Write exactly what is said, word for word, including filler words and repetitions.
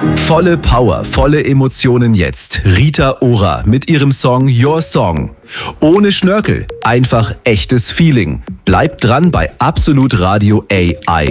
Volle Power, volle Emotionen jetzt. Rita Ora mit ihrem Song Your Song. Ohne Schnörkel, einfach echtes Feeling. Bleibt dran bei Absolut Radio A I.